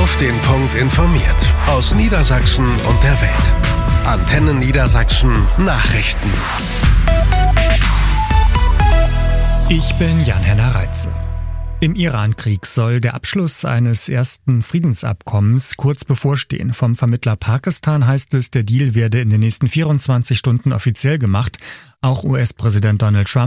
Auf den Punkt informiert. Aus Niedersachsen und der Welt. Antenne Niedersachsen Nachrichten. Ich bin Jan-Henner Reitze. Im Iran-Krieg soll der Abschluss eines ersten Friedensabkommens kurz bevorstehen. Vom Vermittler Pakistan heißt es, der Deal werde in den nächsten 24 Stunden offiziell gemacht. Auch US-Präsident Donald Trump